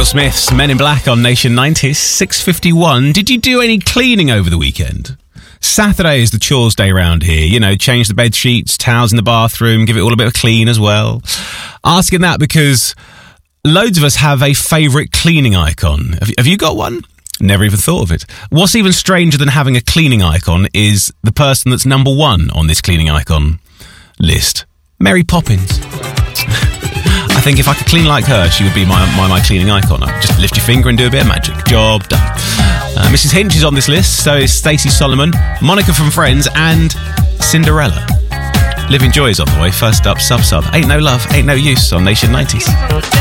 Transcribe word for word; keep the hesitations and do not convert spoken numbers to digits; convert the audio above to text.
Will Smith's Men in Black on Nation nineties, six fifty-one. Did you do any cleaning over the weekend? Saturday is the chores day round here. You know, change the bed sheets, towels in the bathroom, give it all a bit of clean as well. Asking that because loads of us have a favourite cleaning icon. Have, have you got one? Never even thought of it. What's even stranger than having a cleaning icon is the person that's number one on this cleaning icon list. Mary Poppins. I think if I could clean like her, she would be my my, my cleaning icon. I'd just lift your finger and do a bit of magic. Job done. Uh, Missus Hinch is on this list, so is Stacey Solomon, Monica from Friends, and Cinderella. Living Joy is on the way. First up, Sub Sub. Ain't No Love, Ain't No Use on Nation nineties.